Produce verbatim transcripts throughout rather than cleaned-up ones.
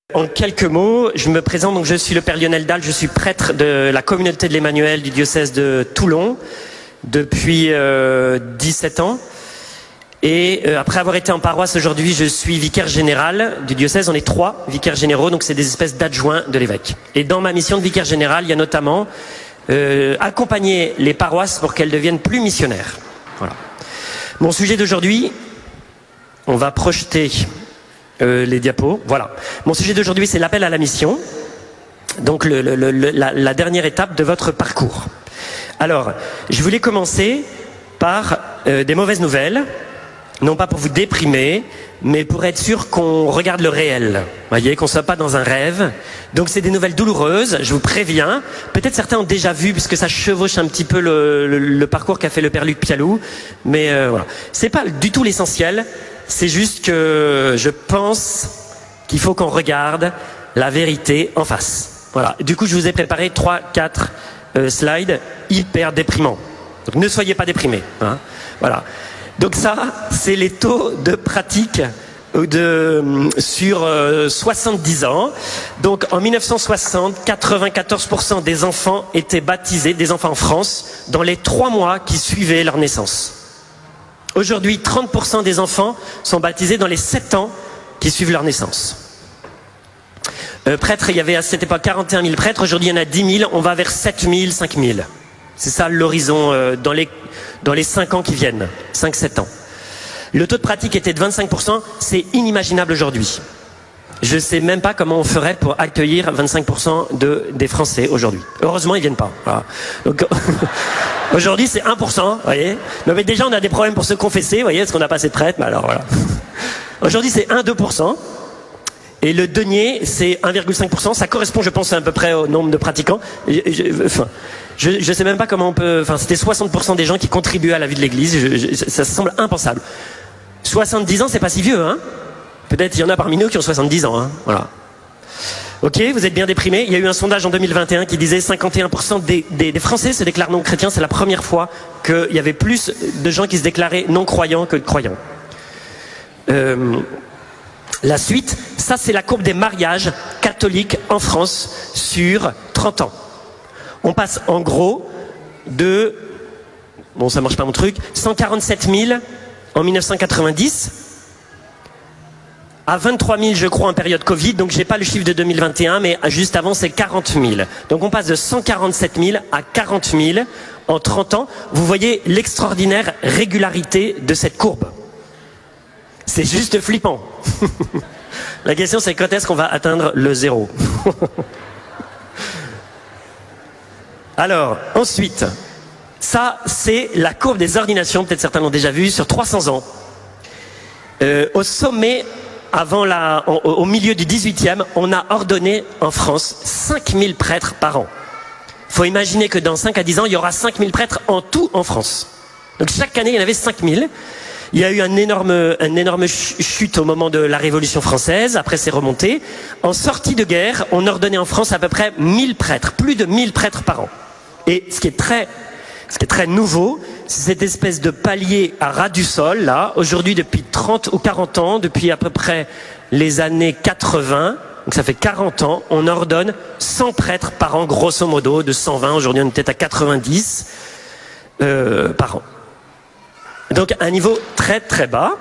En quelques mots, je me présente, donc je suis le père Lionel Dalle, je suis prêtre de la communauté de l'Emmanuel du diocèse de Toulon depuis euh, dix-sept ans. Et euh, après avoir été en paroisse aujourd'hui, je suis vicaire général du diocèse. On est trois vicaires généraux, donc c'est des espèces d'adjoints de l'évêque. Et dans ma mission de vicaire général, il y a notamment euh, accompagner les paroisses pour qu'elles deviennent plus missionnaires. Voilà. Mon sujet d'aujourd'hui, on va projeter Euh, les diapos, voilà. Mon sujet d'aujourd'hui, c'est l'appel à la mission. Donc le, le, le, la, la dernière étape de votre parcours. Alors, je voulais commencer par euh, des mauvaises nouvelles. Non pas pour vous déprimer, mais pour être sûr qu'on regarde le réel. Voyez, qu'on ne soit pas dans un rêve. Donc c'est des nouvelles douloureuses, je vous préviens. Peut-être certains ont déjà vu, puisque ça chevauche un petit peu le, le, le parcours qu'a fait le père Luc Pialou. Mais euh, voilà. C'est pas du tout l'essentiel. C'est juste que je pense qu'il faut qu'on regarde la vérité en face. Voilà. Du coup, je vous ai préparé trois, quatre euh, slides hyper déprimants. Donc ne soyez pas déprimés. Hein. Voilà. Donc ça, c'est les taux de pratique de, sur euh, soixante-dix ans. Donc en mille neuf cent soixante, quatre-vingt-quatorze pour cent des enfants étaient baptisés, des enfants en France, dans les trois mois qui suivaient leur naissance. Aujourd'hui, trente pour cent des enfants sont baptisés dans les sept ans qui suivent leur naissance. Euh, prêtres, il y avait à cette époque quarante et un mille prêtres, aujourd'hui il y en a dix mille, on va vers sept mille, cinq mille. C'est ça l'horizon euh, dans les, dans les cinq ans qui viennent, cinq sept ans. Le taux de pratique était de vingt-cinq pour cent, c'est inimaginable aujourd'hui. Je ne sais même pas comment on ferait pour accueillir vingt-cinq pour cent de, des Français aujourd'hui. Heureusement, ils ne viennent pas. Voilà. Donc, aujourd'hui, c'est un pour cent, vous voyez. Mais déjà, on a des problèmes pour se confesser, vous voyez, parce qu'on n'a pas assez de prêtres, mais alors voilà. Aujourd'hui, c'est un à deux pour cent. Et le denier, c'est un virgule cinq pour cent. Ça correspond, je pense, à peu près au nombre de pratiquants. Je, je, enfin, je ne sais même pas comment on peut... Enfin, c'était soixante pour cent des gens qui contribuaient à la vie de l'Église. Je, je, ça semble impensable. soixante-dix ans, c'est pas si vieux, hein. Peut-être il y en a parmi nous qui ont soixante-dix ans. Hein. Voilà. Ok, vous êtes bien déprimés. Il y a eu un sondage en deux mille vingt et un qui disait cinquante et un pour cent des, des, des Français se déclarent non chrétiens. C'est la première fois qu'il y avait plus de gens qui se déclaraient non croyants que de croyants. Euh, la suite, ça c'est la courbe des mariages catholiques en France sur trente ans. On passe en gros de, bon ça marche pas mon truc, cent quarante-sept mille en mille neuf cent quatre-vingt-dix à vingt-trois mille je crois en période Covid, donc j'ai pas le chiffre de deux mille vingt et un, mais juste avant c'est quarante mille. Donc on passe de cent quarante-sept mille à quarante mille en trente ans. Vous voyez l'extraordinaire régularité de cette courbe. C'est juste flippant. La question c'est quand est-ce qu'on va atteindre le zéro. Alors, ensuite, ça c'est la courbe des ordinations, peut-être certains l'ont déjà vu, sur trois cents ans. Euh, au sommet, avant la, au, au milieu du dix-huitième, on a ordonné en France cinq mille prêtres par an. Il faut imaginer que dans cinq à dix ans, il y aura cinq mille prêtres en tout en France. Donc chaque année, il y en avait cinq mille. Il y a eu un énorme, un énorme chute au moment de la Révolution française, après c'est remonté. En sortie de guerre, on ordonnait en France à peu près mille prêtres, plus de mille prêtres par an. Et ce qui est très... Ce qui est très nouveau, c'est cette espèce de palier à ras du sol, là, aujourd'hui depuis trente ou quarante ans, depuis à peu près les années quatre-vingts, donc ça fait quarante ans, on ordonne cent prêtres par an, grosso modo, de cent vingt, aujourd'hui on est peut-être à quatre-vingt-dix euh, par an. Donc un niveau très très bas.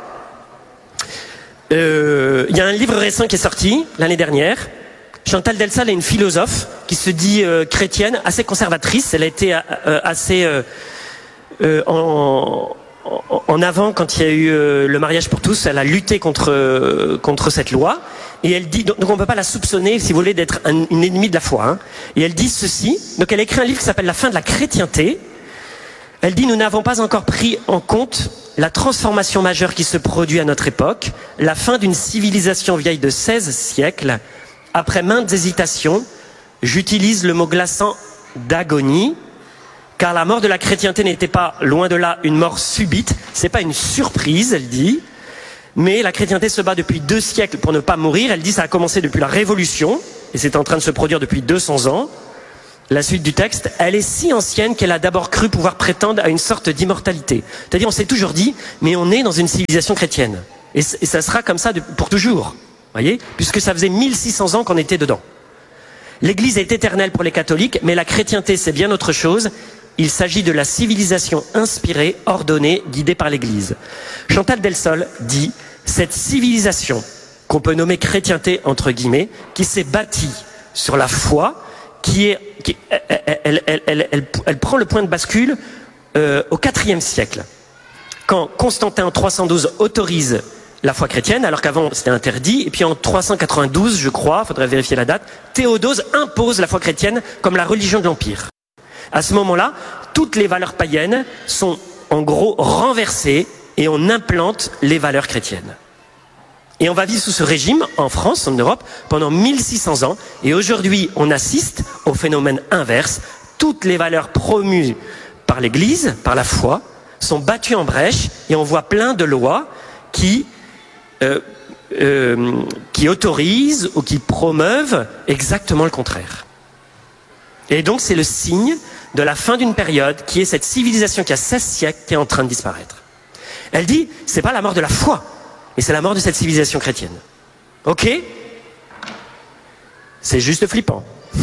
Euh, il y a un livre récent qui est sorti, l'année dernière. Chantal Delsal est une philosophe qui se dit euh, chrétienne, assez conservatrice. Elle a été euh, assez euh, euh, en, en, en avant quand il y a eu euh, le mariage pour tous. Elle a lutté contre, euh, contre cette loi. Et elle dit, donc on ne peut pas la soupçonner, si vous voulez, d'être un, une ennemie de la foi. Hein. Et elle dit ceci, donc elle a écrit un livre qui s'appelle « La fin de la chrétienté ». Elle dit « Nous n'avons pas encore pris en compte la transformation majeure qui se produit à notre époque, la fin d'une civilisation vieille de seize siècles. Après maintes hésitations, j'utilise le mot glaçant d'agonie, car la mort de la chrétienté n'était pas, loin de là, une mort subite. C'est pas une surprise, elle dit, mais la chrétienté se bat depuis deux siècles pour ne pas mourir. Elle dit ça a commencé depuis la Révolution, et c'est en train de se produire depuis deux cents ans. La suite du texte, elle est si ancienne qu'elle a d'abord cru pouvoir prétendre à une sorte d'immortalité. C'est-à-dire, on s'est toujours dit, mais on est dans une civilisation chrétienne. Et, et ça sera comme ça de, pour toujours. voyez, puisque ça faisait mille six cents ans qu'on était dedans. L'Église est éternelle pour les catholiques, mais la chrétienté, c'est bien autre chose. Il s'agit de la civilisation inspirée, ordonnée, guidée par l'Église. Chantal Delsol dit « Cette civilisation, qu'on peut nommer chrétienté, entre guillemets, qui s'est bâtie sur la foi, qui est, qui, elle, elle, elle, elle, elle, elle prend le point de bascule euh, au quatrième siècle, quand Constantin en trois cent douze autorise la foi chrétienne, alors qu'avant c'était interdit, et puis en trois cent quatre-vingt-douze, je crois, faudrait vérifier la date, Théodose impose la foi chrétienne comme la religion de l'Empire. À ce moment-là, toutes les valeurs païennes sont en gros renversées et on implante les valeurs chrétiennes. Et on va vivre sous ce régime en France, en Europe, pendant mille six cents ans, et aujourd'hui on assiste au phénomène inverse. Toutes les valeurs promues par l'Église, par la foi, sont battues en brèche, et on voit plein de lois qui Euh, euh, qui autorisent ou qui promeuvent exactement le contraire. Et donc c'est le signe de la fin d'une période qui est cette civilisation qui a seize siècles qui est en train de disparaître. Elle dit, c'est pas la mort de la foi, mais c'est la mort de cette civilisation chrétienne. Ok? C'est juste flippant.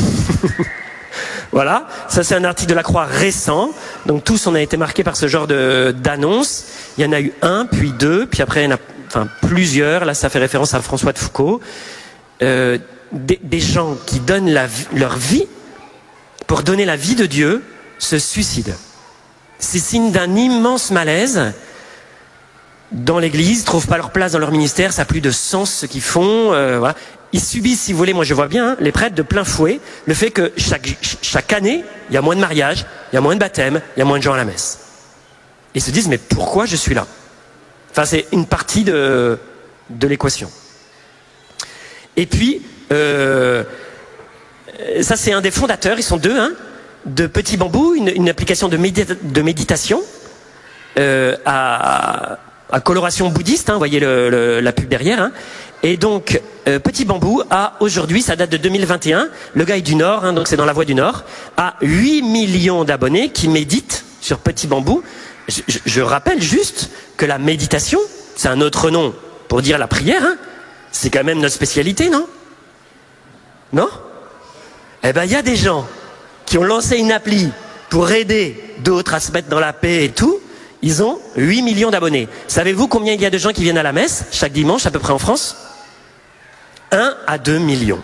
Voilà, ça c'est un article de la Croix récent, donc tous on a été marqués par ce genre de, d'annonce. Il y en a eu un, puis deux, puis après il y en a enfin, plusieurs, là ça fait référence à François de Foucault, euh, des, des gens qui donnent la, leur vie pour donner la vie de Dieu se suicident. C'est signe d'un immense malaise dans l'Église, ne trouvent pas leur place dans leur ministère, ça n'a plus de sens ce qu'ils font, euh, voilà. Ils subissent, si vous voulez, moi je vois bien, hein, les prêtres de plein fouet, le fait que chaque, chaque année, il y a moins de mariages, il y a moins de baptêmes, il y a moins de gens à la messe. Ils se disent, mais pourquoi je suis là? Enfin, c'est une partie de, de l'équation. Et puis, euh, ça c'est un des fondateurs, ils sont deux, hein, de Petit Bambou, une, une application de, médita de méditation euh, à, à coloration bouddhiste, hein, vous voyez le, le, la pub derrière, hein. Et donc, euh, Petit Bambou a aujourd'hui, ça date de deux mille vingt et un, le gars est du Nord, hein, donc c'est dans la Voie du Nord, a huit millions d'abonnés qui méditent sur Petit Bambou. Je, je, je rappelle juste que la méditation, c'est un autre nom pour dire la prière, hein, c'est quand même notre spécialité, non? Non? Eh ben, il y a des gens qui ont lancé une appli pour aider d'autres à se mettre dans la paix et tout. Ils ont huit millions d'abonnés. Savez-vous combien il y a de gens qui viennent à la messe chaque dimanche à peu près en France? un à deux millions.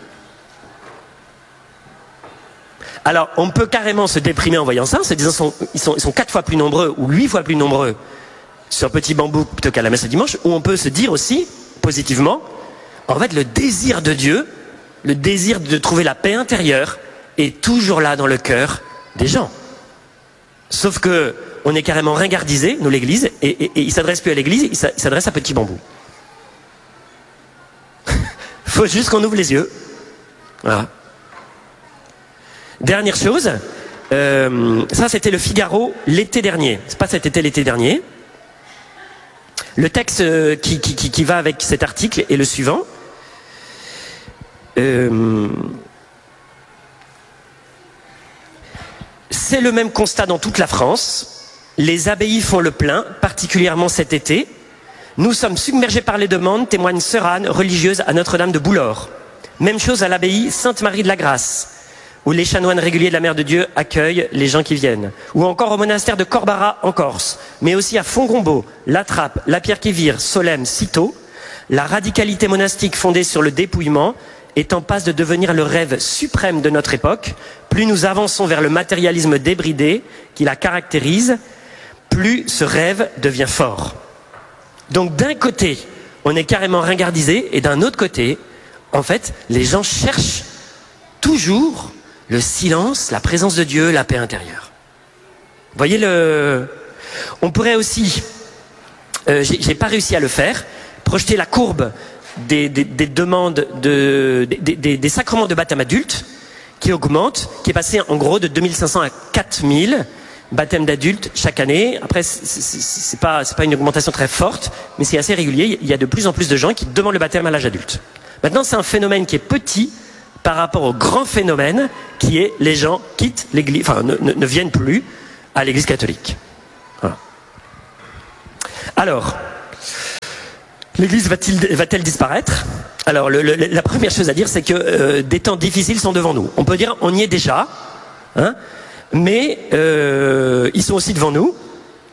Alors, on peut carrément se déprimer en voyant ça, en se disant sont, ils, sont, ils sont quatre fois plus nombreux ou huit fois plus nombreux sur Petit Bambou plutôt qu'à la messe le dimanche, ou on peut se dire aussi, positivement, en fait, le désir de Dieu, le désir de trouver la paix intérieure est toujours là dans le cœur des gens. Sauf que on est carrément ringardisé, nous l'Église, et, et, et il s'adresse plus à l'Église, il s'adresse à Petit Bambou. Faut juste qu'on ouvre les yeux. Voilà. Dernière chose, euh, ça c'était le Figaro l'été dernier. C'est pas cet été, l'été dernier. Le texte qui, qui, qui, qui va avec cet article est le suivant. Euh, c'est le même constat dans toute la France. Les abbayes font le plein, particulièrement cet été. Nous sommes submergés par les demandes, témoigne Sœur Anne, religieuse à Notre-Dame de Boulor. Même chose à l'abbaye Sainte-Marie de la Grâce, où les chanoines réguliers de la Mère de Dieu accueillent les gens qui viennent. Ou encore au monastère de Corbara en Corse, mais aussi à Fongombo, La Trappe, La Pierre-qui-Vire, Solesmes, Cîteaux. La radicalité monastique fondée sur le dépouillement est en passe de devenir le rêve suprême de notre époque. Plus nous avançons vers le matérialisme débridé qui la caractérise, plus ce rêve devient fort. Donc d'un côté, on est carrément ringardisé, et d'un autre côté, en fait, les gens cherchent toujours le silence, la présence de Dieu, la paix intérieure. Vous voyez le... On pourrait aussi, euh, j'ai pas réussi à le faire, projeter la courbe des, des, des demandes, de, des, des, des sacrements de baptême adultes, qui augmente, qui est passé en gros de deux mille cinq cents à quatre mille baptêmes d'adultes chaque année. Après, c'est pas, c'est pas une augmentation très forte, mais c'est assez régulier. Il y a de plus en plus de gens qui demandent le baptême à l'âge adulte. Maintenant, c'est un phénomène qui est petit par rapport au grand phénomène qui est les gens quittent l'église, enfin ne, ne, ne viennent plus à l'église catholique. Voilà. Alors, L'Église va-t-il, va-t-elle disparaître? Alors, le, le, la première chose à dire, c'est que euh, des temps difficiles sont devant nous. On peut dire, on y est déjà, hein, mais euh, ils sont aussi devant nous.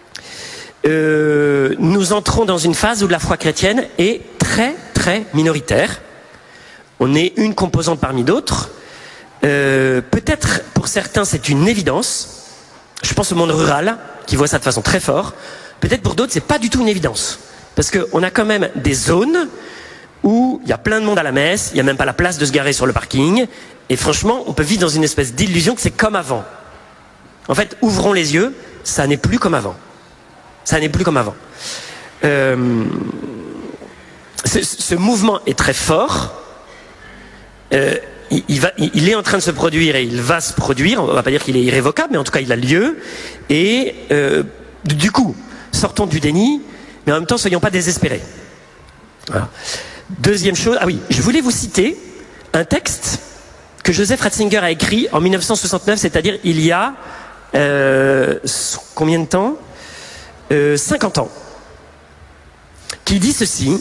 Euh, nous entrons dans une phase où la foi chrétienne est très, très minoritaire. On est une composante parmi d'autres. Euh, peut-être pour certains, c'est une évidence. Je pense au monde rural, qui voit ça de façon très forte. Peut-être pour d'autres, c'est pas du tout une évidence. Parce qu'on a quand même des zones où il y a plein de monde à la messe, il n'y a même pas la place de se garer sur le parking, et franchement, on peut vivre dans une espèce d'illusion que c'est comme avant. En fait, ouvrons les yeux, ça n'est plus comme avant. Ça n'est plus comme avant. Euh, ce, ce mouvement est très fort. Euh, il, il, va, il est en train de se produire et il va se produire. On ne va pas dire qu'il est irrévocable, mais en tout cas, il a lieu. Et euh, du coup, sortons du déni, mais en même temps, soyons pas désespérés. Voilà. Deuxième chose, ah oui, je voulais vous citer un texte que Joseph Ratzinger a écrit en mille neuf cent soixante-neuf, c'est-à-dire il y a euh, combien de temps euh, cinquante ans, qui dit ceci: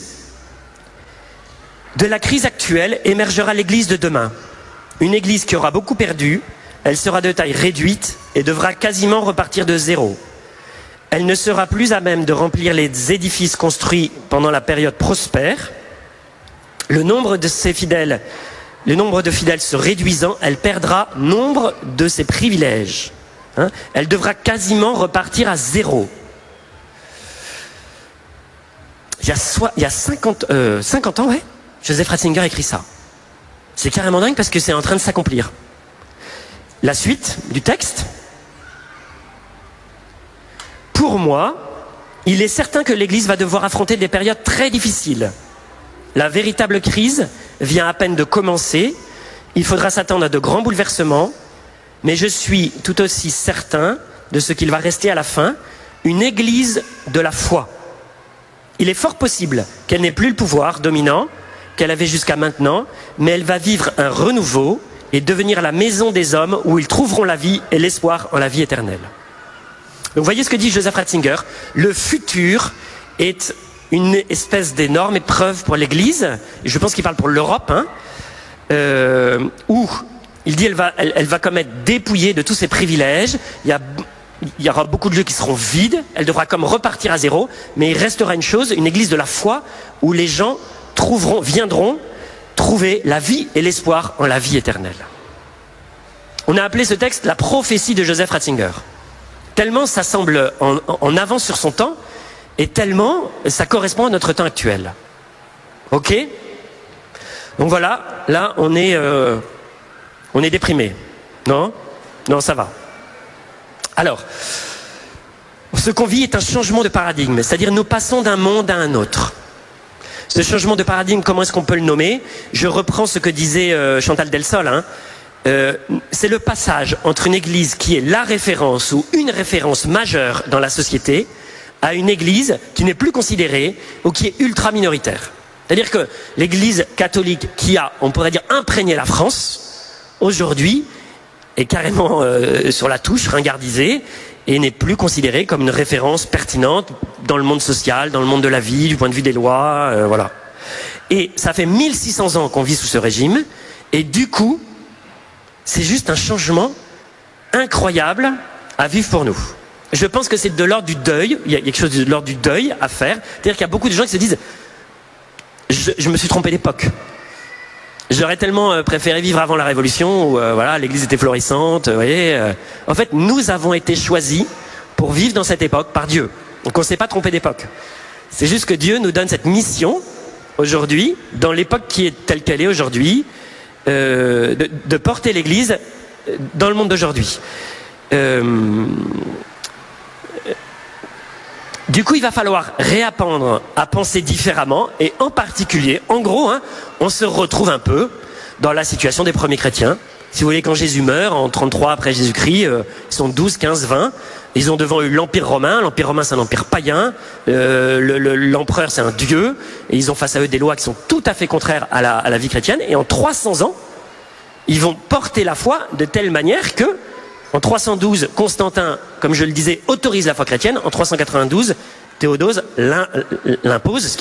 de la crise actuelle émergera l'Église de demain, une Église qui aura beaucoup perdu, elle sera de taille réduite et devra quasiment repartir de zéro. Elle ne sera plus à même de remplir les édifices construits pendant la période prospère. Le nombre de ses fidèles, le nombre de fidèles se réduisant, elle perdra nombre de ses privilèges. Hein, elle devra quasiment repartir à zéro. Il y a, soit, il y a cinquante, euh, cinquante ans, ouais, Joseph Ratzinger écrit ça. C'est carrément dingue parce que c'est en train de s'accomplir. La suite du texte. Pour moi, il est certain que l'Église va devoir affronter des périodes très difficiles. La véritable crise vient à peine de commencer. Il faudra s'attendre à de grands bouleversements. Mais je suis tout aussi certain de ce qu'il va rester à la fin, une Église de la foi. Il est fort possible qu'elle n'ait plus le pouvoir dominant qu'elle avait jusqu'à maintenant, mais elle va vivre un renouveau et devenir la maison des hommes où ils trouveront la vie et l'espoir en la vie éternelle. Donc vous voyez ce que dit Joseph Ratzinger, le futur est une espèce d'énorme épreuve pour l'Église, et je pense qu'il parle pour l'Europe, hein, euh, où il dit elle va, elle, elle va comme être dépouillée de tous ses privilèges, il y, a, il y aura beaucoup de lieux qui seront vides, elle devra comme repartir à zéro, mais il restera une chose, une Église de la foi, où les gens trouveront, viendront trouver la vie et l'espoir en la vie éternelle. On a appelé ce texte la prophétie de Joseph Ratzinger. Tellement ça semble en, en avance sur son temps, et tellement ça correspond à notre temps actuel. Ok? Donc voilà, là on est, euh, on est déprimé. Non? Non, ça va. Alors, ce qu'on vit est un changement de paradigme, c'est-à-dire nous passons d'un monde à un autre. Ce changement de paradigme, comment est-ce qu'on peut le nommer? Je reprends ce que disait euh, Chantal Delsol, hein. Euh, c'est le passage entre une église qui est la référence ou une référence majeure dans la société à une église qui n'est plus considérée ou qui est ultra minoritaire. C'est-à-dire que l'église catholique qui a, on pourrait dire, imprégné la France, aujourd'hui est carrément euh, sur la touche, ringardisée, et n'est plus considérée comme une référence pertinente dans le monde social, dans le monde de la vie, du point de vue des lois, euh, voilà. Et ça fait mille six cents ans qu'on vit sous ce régime, et du coup, c'est juste un changement incroyable à vivre pour nous. Je pense que c'est de l'ordre du deuil, il y a quelque chose de l'ordre du deuil à faire. C'est-à-dire qu'il y a beaucoup de gens qui se disent je, je me suis trompé d'époque. J'aurais tellement préféré vivre avant la Révolution où euh, voilà, l'église était florissante. Vous voyez, euh. En fait, nous avons été choisis pour vivre dans cette époque par Dieu. Donc on ne s'est pas trompé d'époque. C'est juste que Dieu nous donne cette mission aujourd'hui, dans l'époque qui est telle qu'elle est aujourd'hui, Euh, de, de porter l'Église dans le monde d'aujourd'hui. Euh, du coup, il va falloir réapprendre à penser différemment, et en particulier, en gros, hein, on se retrouve un peu dans la situation des premiers chrétiens. Si vous voulez, quand Jésus meurt, en trente-trois après Jésus-Christ, euh, ils sont douze, quinze, vingt. Ils ont devant eux l'Empire romain. L'Empire romain, c'est un empire païen. Euh, le, le, l'empereur, c'est un dieu. Et ils ont face à eux des lois qui sont tout à fait contraires à la, à la vie chrétienne. Et en trois cents ans, ils vont porter la foi de telle manière que, en trois cent douze, Constantin, comme je le disais, autorise la foi chrétienne. En trois cent quatre-vingt-douze, Théodose l'impose.